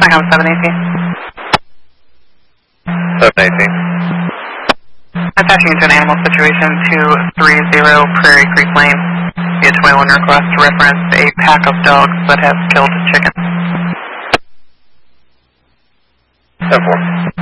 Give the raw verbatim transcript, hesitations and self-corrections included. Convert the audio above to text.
Pentagon seven eighteen. seven eighteen. Attaching to an animal situation two three zero Prairie Creek Lane. Via twenty-one request to reference a pack of dogs that have killed chickens. ten four.